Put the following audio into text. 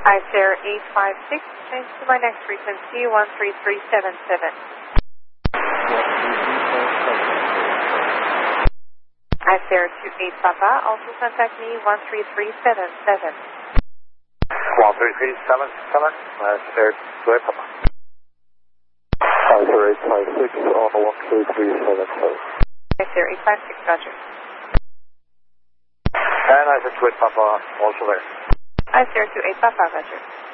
iSair 856, change to my next frequency 13377. iSair 28 Papa, also contact me 13377. 13377, iSair 28 Papa. iSair 856 on 13377. iSair 856, roger. And iSair 28 Papa, also there. iSair 28 Papa, roger.